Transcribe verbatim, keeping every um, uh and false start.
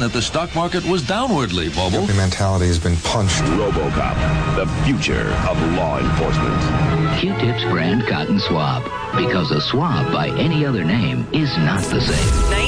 that the stock market was downwardly, Bobo. The mentality has been punched. RoboCop, the future of law enforcement. Q-Tips brand cotton swab, because a swab by any other name is not the same.